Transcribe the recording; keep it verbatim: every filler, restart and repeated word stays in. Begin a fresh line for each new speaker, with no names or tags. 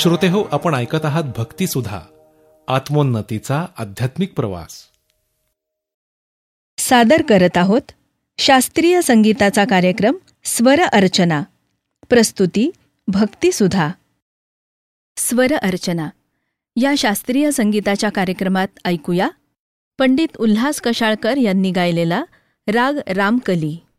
श्रोतेहो, आपण ऐकत आहात भक्तिसुधा, आत्मोन्नतीचा आध्यात्मिक प्रवास.
सादर करत आहोत शास्त्रीय संगीताचा कार्यक्रम स्वर अर्चना. प्रस्तुती भक्तिसुधा. स्वर अर्चना या शास्त्रीय संगीताच्या कार्यक्रमात ऐकूया पंडित उल्हास कशाळकर यांनी गायलेला राग रामकली.